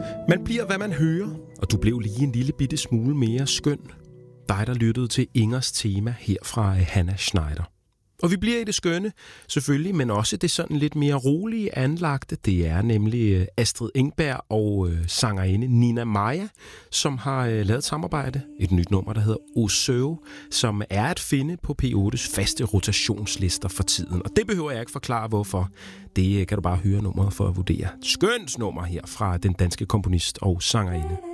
Man bliver, hvad man hører, og du blev lige en lille bitte smule mere skøn. Dig, der lyttede til Ingers tema her fra Hannah Schneider. Og vi bliver i det skønne, selvfølgelig, men også det sådan lidt mere rolige anlagte. Det er nemlig Astrid Engberg og sangerinde Nina Maja, som har lavet et samarbejde. Et nyt nummer, der hedder Osø, som er at finde på P8's faste rotationslister for tiden. Og det behøver jeg ikke forklare, hvorfor. Det kan du bare høre nummeret for at vurdere. Skønt nummer her fra den danske komponist og sangerinde